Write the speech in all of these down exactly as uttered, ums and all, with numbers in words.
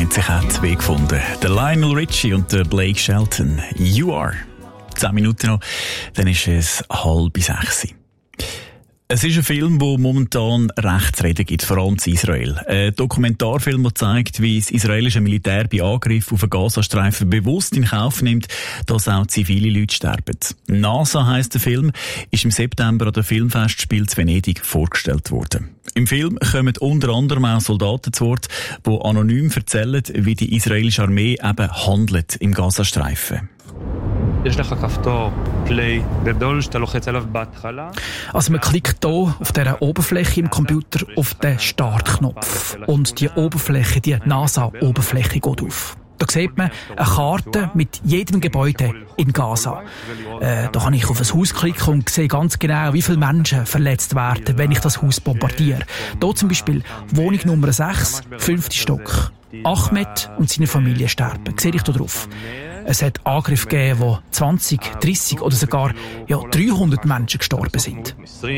haben sich auch zwei gefunden. Der Lionel Richie und der Blake Shelton. You Are. Zehn Minuten noch, dann ist es halb sechs. Es ist ein Film, der momentan Rechtsreden gibt, vor allem in Israel. Ein Dokumentarfilm, der zeigt, wie das israelische Militär bei Angriffen auf den Gazastreifen bewusst in Kauf nimmt, dass auch zivile Leute sterben. NASA heisst der Film, ist im September an der Filmfestspiel zu Venedig vorgestellt worden. Im Film kommen unter anderem auch Soldaten zu Wort, die anonym erzählen, wie die israelische Armee eben handelt im Gazastreifen. Also man klickt hier auf dieser Oberfläche im Computer auf den Startknopf und die Oberfläche, die NASA-Oberfläche geht auf. Da sieht man eine Karte mit jedem Gebäude in Gaza. Äh, da kann ich auf ein Haus klicken und sehe ganz genau, wie viele Menschen verletzt werden, wenn ich das Haus bombardiere. Hier zum Beispiel Wohnung Nummer sechs, fünfter Stock. Ahmed und seine Familie sterben. Sehe ich da drauf. Es hat Angriffe gegeben, wo zwanzig, dreissig oder sogar ja, dreihundert Menschen gestorben sind.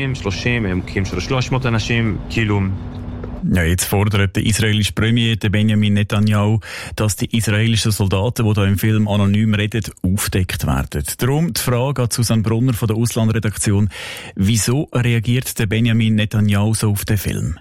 Ja, jetzt fordert der israelische Premier Benjamin Netanyahu, dass die israelischen Soldaten, die hier im Film anonym reden, aufgedeckt werden. Darum die Frage an Susanne Brunner von der Auslandredaktion: Wieso reagiert der Benjamin Netanyahu so auf den Film?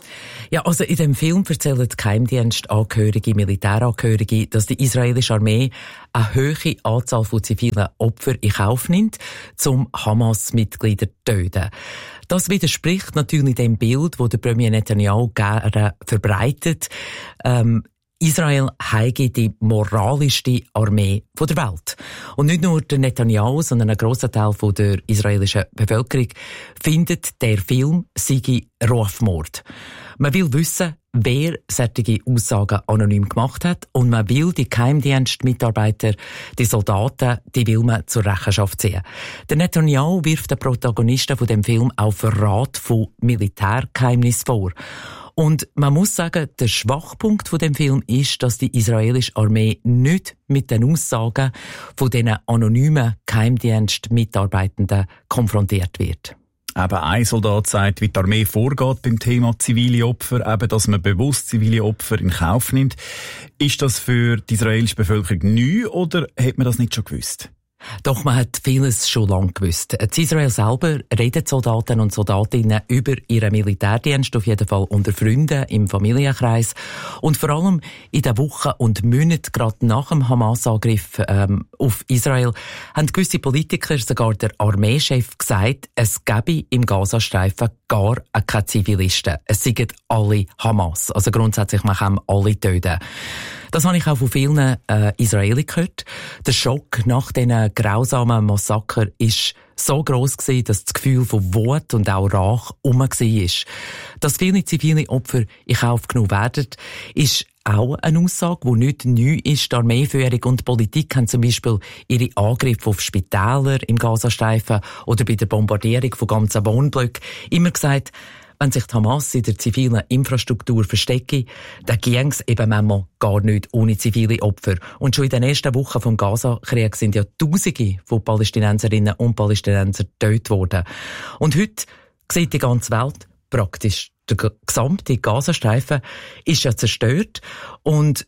Ja, also in dem Film erzählen Geheimdienstangehörige, Militärangehörige, dass die israelische Armee eine hohe Anzahl von zivilen Opfern in Kauf nimmt, um Hamas-Mitglieder zu töten. Das widerspricht natürlich dem Bild, das der Premier Netanyahu gerne verbreitet. Ähm, Israel habe die moralischste Armee der Welt. Und nicht nur der Netanyahu, sondern ein grosser Teil der israelischen Bevölkerung findet, der Film sei Rufmord. Man will wissen, wer solche Aussagen anonym gemacht hat, und man will die Geheimdienstmitarbeiter, die Soldaten, die will man zur Rechenschaft ziehen. Der Netanyahu wirft den Protagonisten von dem Film auch Verrat von Militärgeheimnissen vor. Und man muss sagen, der Schwachpunkt von dem Film ist, dass die israelische Armee nicht mit den Aussagen von diesen anonymen Geheimdienstmitarbeitenden konfrontiert wird. Eben ein Soldat sagt, wie die Armee vorgeht beim Thema zivile Opfer, eben, dass man bewusst zivile Opfer in Kauf nimmt. Ist das für die israelische Bevölkerung neu oder hat man das nicht schon gewusst? Doch, man hat vieles schon lange gewusst. In Israel selber reden Soldaten und Soldatinnen über ihren Militärdienst, auf jeden Fall unter Freunden, im Familienkreis. Und vor allem in den Wochen und Monaten, gerade nach dem Hamas-Angriff ähm, auf Israel, haben gewisse Politiker, sogar der Armeechef, gesagt, es gäbe im Gazastreifen gar keine Zivilisten. Es seien alle Hamas. Also grundsätzlich, man kann alle töten. Das habe ich auch von vielen äh, Israelis gehört. Der Schock nach diesen grausamen Massaker ist so gross gewesen, dass das Gefühl von Wut und auch Rache herum war. Dass viele zivile Opfer in Kauf genommen werden, ist auch eine Aussage, die nicht neu ist. Die Armeeführung und die Politik haben zum Beispiel ihre Angriffe auf Spitäler im Gazastreifen oder bei der Bombardierung von ganzen Wohnblöcken immer gesagt, wenn sich die Hamas in der zivilen Infrastruktur verstecke, dann ging es eben manchmal gar nicht ohne zivile Opfer. Und schon in den ersten Wochen vom Gaza-Krieg sind ja Tausende von Palästinenserinnen und Palästinensern getötet worden. Und heute sieht die ganze Welt praktisch, der gesamte Gazastreifen ist ja zerstört. Und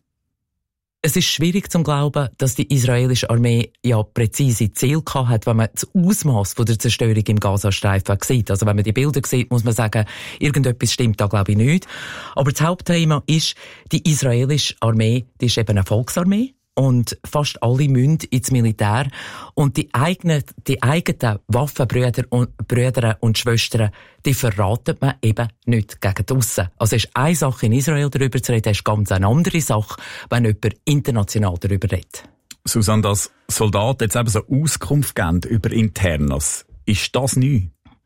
es ist schwierig zu glauben, dass die israelische Armee ja präzise Ziele gehabt hat, wenn man das Ausmaß von der Zerstörung im Gazastreifen sieht. Also wenn man die Bilder sieht, muss man sagen, irgendetwas stimmt da, glaube ich, nicht. Aber das Hauptthema ist, die israelische Armee, die ist eben eine Volksarmee. Und fast alle müssen ins Militär. Und die eigenen, die eigenen Waffenbrüder und, Brüder und Schwestern, die verratet man eben nicht gegen die Aussen. Also es ist eine Sache, in Israel darüber zu reden, es ist ganz eine andere Sache, wenn jemand international darüber redet. Susanne, dass Soldaten jetzt eben so Auskunft geben über Internas, ist das neu?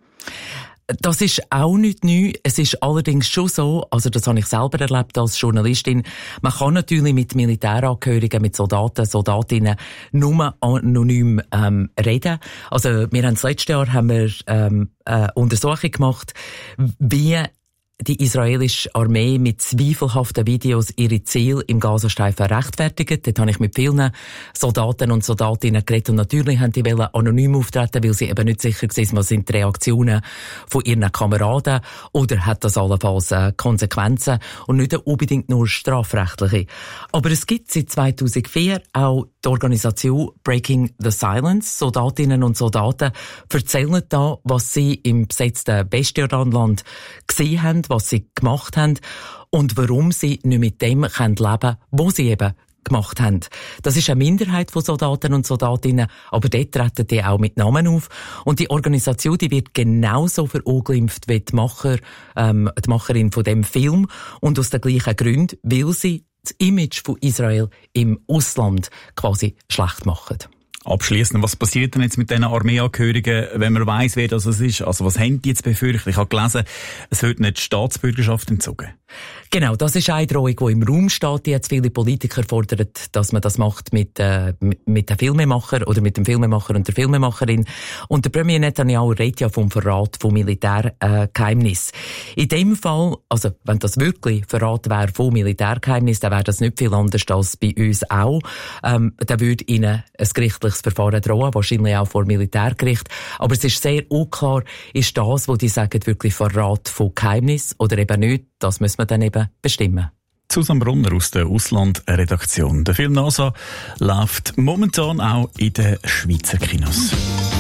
Das ist auch nicht neu. Es ist allerdings schon so, also das habe ich selber erlebt als Journalistin, man kann natürlich mit Militärangehörigen, mit Soldaten, Soldatinnen nur anonym ähm, reden. Also wir haben das letzte Jahr haben wir ähm, eine Untersuchung gemacht, wie die israelische Armee mit zweifelhaften Videos ihre Ziele im Gazastreifen rechtfertigt. Dort habe ich mit vielen Soldaten und Soldatinnen geredet und natürlich haben die wollen anonym auftreten, weil sie eben nicht sicher waren, was sind die Reaktionen von ihren Kameraden oder hat das allenfalls äh, Konsequenzen und nicht unbedingt nur strafrechtliche. Aber es gibt seit zweitausendvier auch die Organisation Breaking the Silence. Soldatinnen und Soldaten erzählen da, was sie im besetzten Westjordanland gesehen haben, was sie gemacht haben und warum sie nicht mit dem leben können, was sie eben gemacht haben. Das ist eine Minderheit von Soldaten und Soldatinnen, aber dort treten die auch mit Namen auf. Und die Organisation, die wird genauso verunglimpft wie die Macher, ähm, die Macherin von dem Film und aus den gleichen Gründen, weil sie das Image von Israel im Ausland quasi schlecht machen. Abschliessend, was passiert denn jetzt mit diesen Armeeangehörigen, wenn man weiss, wer das ist? Also was haben die jetzt befürchtet? Ich habe gelesen, es wird nicht die Staatsbürgerschaft entzogen. Genau, das ist eine Drohung, die im Raum steht, die jetzt viele Politiker fordern, dass man das macht mit, äh, mit dem Filmemacher oder mit dem Filmemacher und der Filmemacherin. Und der Premier Netanyahu redet ja vom Verrat von Militärgeheimnissen. Äh, In dem Fall, also wenn das wirklich Verrat wäre von Militärgeheimnissen, dann wäre das nicht viel anders als bei uns auch. Ähm, dann würde ihnen ein gerichtliches Verfahren drohen, wahrscheinlich auch vor Militärgericht. Aber es ist sehr unklar, ist das, wo die sagen, wirklich Verrat von Geheimnissen oder eben nicht. Das müssen wir dann eben bestimmen. Susanne Brunner aus der Auslandredaktion. Der Film NASA läuft momentan auch in den Schweizer Kinos.